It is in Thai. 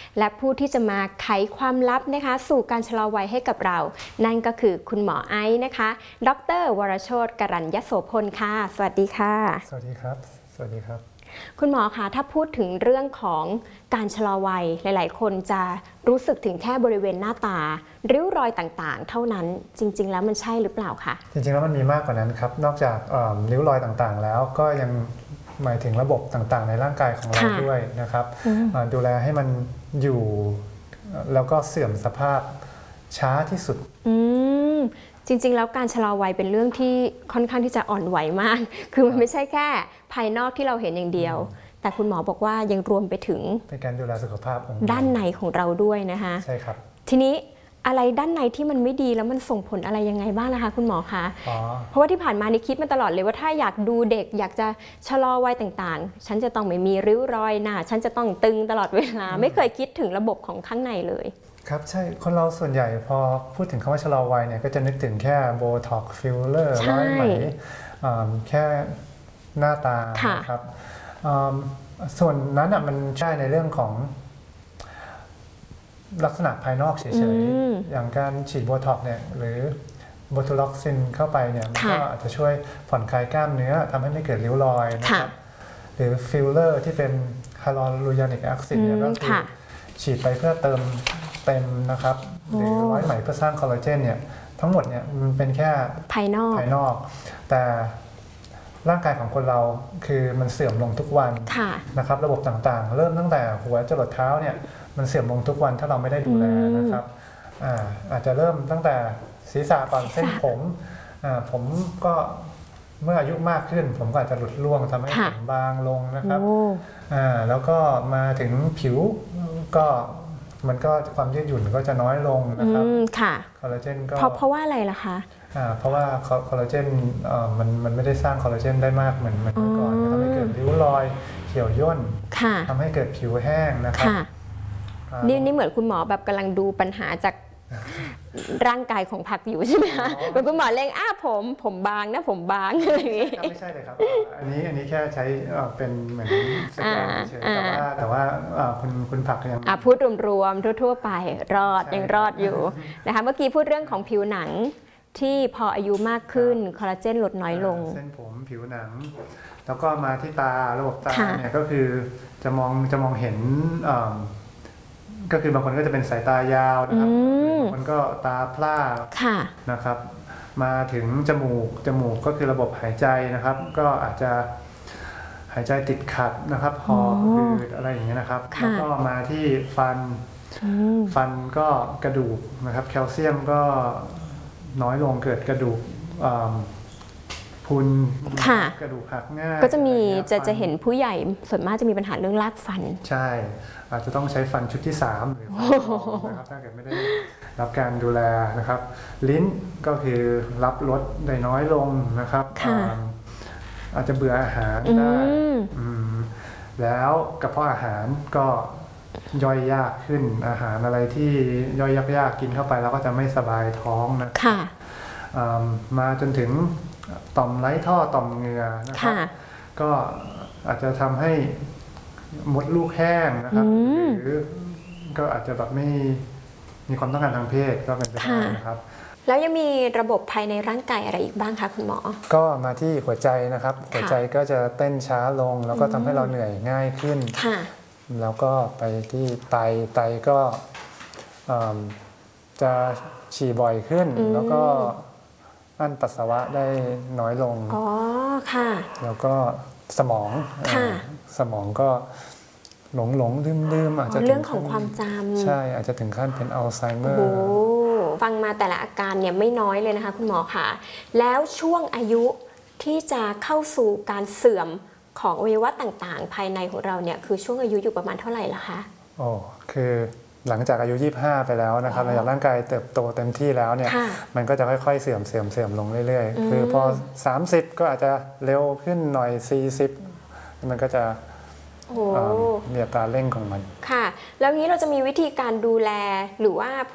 และผู้ที่จะมาไขความลับนะคะสู่การชะลอวัยให้กับเรานั่นก็คือคุณหมอไอซ์นะคะดร.วรโชติ กรัญญโสพลค่ะสวัสดีค่ะสวัสดีครับสวัสดีครับคุณหมอคะถ้าพูดถึงเรื่องของการชะลอวัยหลายๆคนจะรู้สึกถึงแค่บริเวณหน้าตาริ้วรอยต่างๆเท่านั้นจริงๆแล้วมันใช่หรือเปล่าคะจริงๆแล้วมันมีมากกว่านั้นครับนอกจากริ้วรอยต่างๆแล้วก็ยังหมายถึงระบบต่างๆในร่างกายของเราด้วยนะครับดูแลให้มันอยู่แล้วก็เสื่อมสภาพช้าที่สุดจริงๆแล้วการชะลอวัยเป็นเรื่องที่ค่อนข้างที่จะอ่อนไหวมากคือมันไม่ใช่แค่ภายนอกที่เราเห็นอย่างเดียวแต่คุณหมอบอกว่ายังรวมไปถึงเป็นการดูแลสุขภาพด้านในของเราด้วยนะคะใช่ครับทีนี้อะไรด้านในที่มันไม่ดีแล้วมันส่งผลอะไรยังไงบ้างนะคะคุณหมอคะเพราะว่าที่ผ่านมานี่คิดมาตลอดเลยว่าถ้าอยากดูเด็กอยากจะชะลอวัยต่างๆฉันจะต้องไม่มีริ้วรอยหน้าฉันจะต้องตึงตลอดเวลาไม่เคยคิดถึงระบบของข้างในเลยครับใช่คนเราส่วนใหญ่พอพูดถึงคำว่าชะลอวัยเนี่ยก็จะนึกถึงแค่โบท็อกซ์ฟิลเลอร์ร้อยไหมแค่หน้าตาครับส่วนนั้นมันใช่ในเรื่องของลักษณะภายนอกเฉยๆอย่างการฉีดโบท็อกซ์เนี่ยหรือโบทูล็อกซินเข้าไปเนี่ยมันก็อาจจะช่วยผ่อนคลายกล้ามเนื้อทำให้ไม่เกิดริ้วรอยนะครับหรือฟิลเลอร์ที่เป็นฮาลูโรนิกแอซิดเนี่ยก็คือฉีดไปเพื่อเติมเต็มนะครับหรือร้อยไหมเพื่อสร้างคอลลาเจนเนี่ยทั้งหมดเนี่ยมันเป็นแค่ภายนอกแต่ร่างกายของคนเราคือมันเสื่อมลงทุกวันนะครับระบบต่างๆเริ่มตั้งแต่หัวจรดเท้าเนี่ยมันเสื่อมลงทุกวันถ้าเราไม่ได้ดูแลนะครับอาจจะเริ่มตั้งแต่ศีรษะก่อนเส้นผมก็เมื่ออายุมากขึ้นผมก็อาจจะหลุดร่วงทำให้ผมบางลงนะครับแล้วก็มาถึงผิวก็มันก็ความยืดหยุ่นก็จะน้อยลงนะครับคอลลาเจนก็เพราะว่าอะไรล่ะคะเพราะว่าคอลลาเจนมันไม่ได้สร้างคอลลาเจนได้มากเหมือนเมื่อก่อนทำให้เกิดริ้วรอยเหี่ยวย่นทำให้เกิดผิวแห้งนะครับนี่เหมือนคุณหมอแบบกำลังดูปัญหาจากร่างกายของผักอยู่ใช่ไหมคะเป็นคุณหมอเล็งผมบางนะผมบางอะไรอย่างนี้ไม่ใช่เลยครับอันนี้แค่ใช้เป็นเหมือนสแกนเฉยแต่ว่าคุณผักยังพูดรวมๆทั่วๆไปยังรอดอยู่นะคะเมื่อกี้พูดเรื่องของผิวหนังที่พออายุมากขึ้นคอลลาเจนลดน้อยลงเส้นผมผิวหนังแล้วก็มาที่ตาระบบตาเนี่ยก็คือจะมองเห็นก็คือบางคนก็จะเป็นสายตายาวนะครับบางคนก็ตาพร่านะครับมาถึงจมูกก็คือระบบหายใจนะครับก็อาจจะหายใจติดขัดนะครับหอบหืดอะไรอย่างเงี้ยนะครับแล้วก็มาที่ฟันก็กระดูกนะครับแคลเซียมก็น้อยลงเกิดกระดูกพุนกระดูกหักง่ายก็จะมีจะเห็นผู้ใหญ่ส่วนมากจะมีปัญหาเรื่องรากฟันใช่อาจจะต้องใช้ฟันชุดที่3หรือนะครับถ้าเกิดไม่ได้รับการดูแลนะครับลิ้นก็คือรับรสได้น้อยลงนะครับอาจจะเบื่ออาหารได้แล้วกระเพาะอาหารก็ย่อยยากขึ้นอาหารอะไรที่ย่อยยากกินเข้าไปแล้วก็จะไม่สบายท้องนะมาจนถึงต่อมไร้ท่อต่อมเหงื่อนะครับก็อาจจะทำให้มดลูกแห้งนะครับหรือก็อาจจะแบบไม่มีความต้องการทางเพศก็เป็นไปได้นะครับแล้วยังมีระบบภายในร่างกายอะไรอีกบ้างคะคุณหมอก็มาที่หัวใจนะครับหัวใจก็จะเต้นช้าลงแล้วก็ทำให้เราเหนื่อยง่ายขึ้นแล้วก็ไปที่ไตก็จะฉี่บ่อยขึ้นแล้วก็อั้นปัสสาวะได้น้อยลงแล้วก็สมองก็หลงลืมอาจจะเรื่องของความจำใช่อาจจะถึงขั้นเป็นอัลไซเมอร์ฟังมาแต่ละอาการเนี่ยไม่น้อยเลยนะคะคุณหมอค่ะแล้วช่วงอายุที่จะเข้าสู่การเสื่อมของอวัยวะต่างๆภายในของเราเนี่ยคือช่วงอายุอยู่ประมาณเท่าไหร่ล่ะคะคือหลังจากอายุ25ไปแล้วนะครับหลังจากร่างกายเติบโตเต็มที่แล้วเนี่ยมันก็จะค่อยๆเสื่อมลงเรื่อยๆคือพอ30ก็อาจจะเร็วขึ้นหน่อย40มันก็จะมีอัตราเร่งของมันค่ะแล้วนี้เราจะมีวิธีการดูแลหรือว่า